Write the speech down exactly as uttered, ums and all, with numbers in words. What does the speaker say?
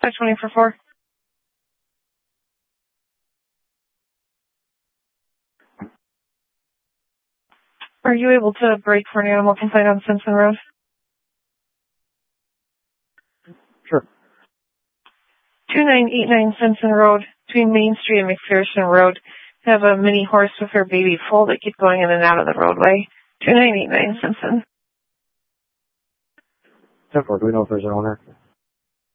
five twenty for four. Are you able to break for an animal complaint on Simpson Road? Sure. two nine eight nine Simpson Road, between Main Street and McPherson Road. Have a mini horse with her baby foal that keep going in and out of the roadway. two nine eight nine Simpson. ten four, do we know if there's an owner?